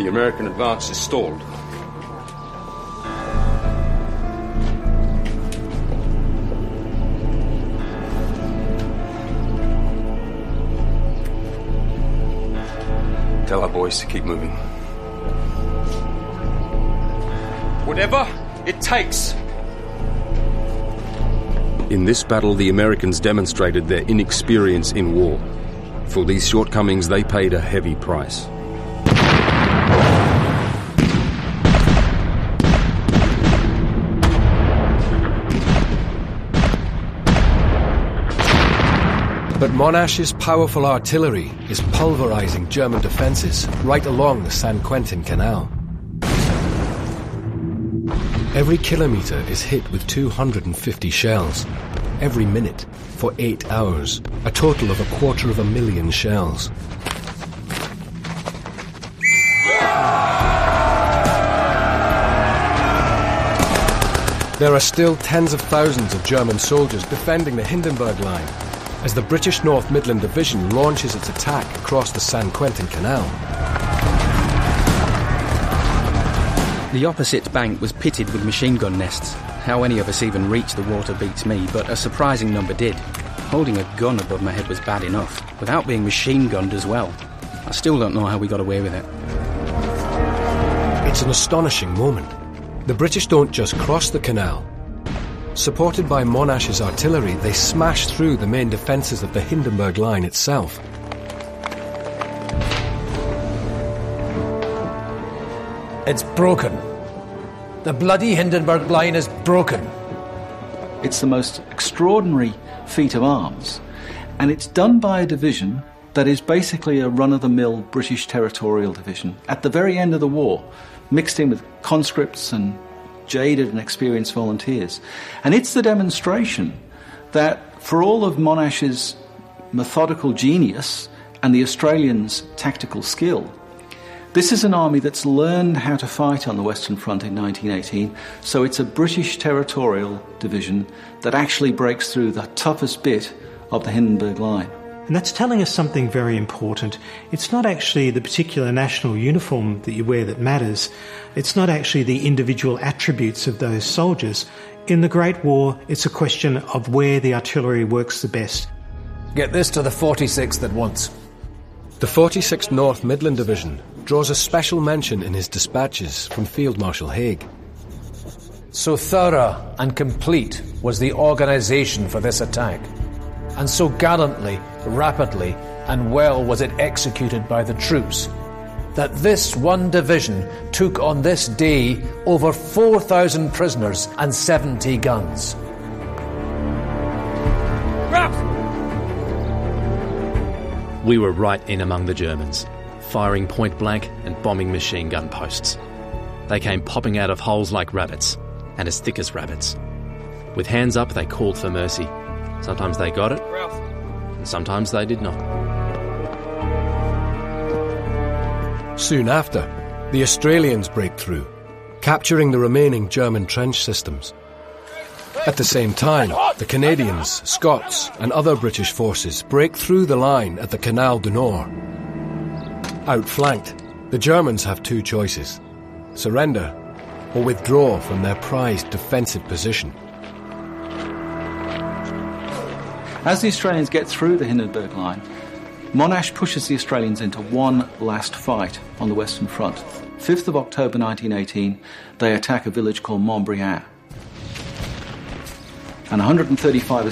The American advance is stalled. Tell our boys to keep moving. Whatever it takes. In this battle, the Americans demonstrated their inexperience in war. For these shortcomings, they paid a heavy price. But Monash's powerful artillery is pulverizing German defences right along the San Quentin Canal. Every kilometre is hit with 250 shells. Every minute, for 8 hours, a total of 250,000 shells. There are still tens of thousands of German soldiers defending the Hindenburg Line as the British North Midland Division launches its attack across the San Quentin Canal. The opposite bank was pitted with machine gun nests. How any of us even reached the water beats me, but a surprising number did. Holding a gun above my head was bad enough, without being machine gunned as well. I still don't know how we got away with it. It's an astonishing moment. The British don't just cross the canal. Supported by Monash's artillery, they smash through the main defences of the Hindenburg Line itself. It's broken. The bloody Hindenburg Line is broken. It's the most extraordinary feat of arms, and it's done by a division that is basically a run-of-the-mill British territorial division at the very end of the war, mixed in with conscripts and jaded and experienced volunteers. And it's the demonstration that for all of Monash's methodical genius and the Australians' tactical skill, this is an army that's learned how to fight on the Western Front in 1918, so it's a British territorial division that actually breaks through the toughest bit of the Hindenburg Line. And that's telling us something very important. It's not actually the particular national uniform that you wear that matters. It's not actually the individual attributes of those soldiers. In the Great War, it's a question of where the artillery works the best. Get this to the 46th at once. The 46th North Midland Division draws a special mention in his dispatches from Field Marshal Haig. So thorough and complete was the organisation for this attack, and so gallantly, rapidly and well was it executed by the troops, that this one division took on this day over 4,000 prisoners and 70 guns. We were right in among the Germans, firing point blank and bombing machine gun posts. They came popping out of holes like rabbits, and as thick as rabbits. With hands up, they called for mercy. Sometimes they got it, and sometimes they did not. Soon after, the Australians break through, capturing the remaining German trench systems. At the same time, the Canadians, Scots and other British forces break through the line at the Canal du Nord. Outflanked, the Germans have two choices: surrender or withdraw from their prized defensive position. As the Australians get through the Hindenburg Line, Monash pushes the Australians into one last fight on the Western Front. 5th of October 1918, they attack a village called Montbriand. And 135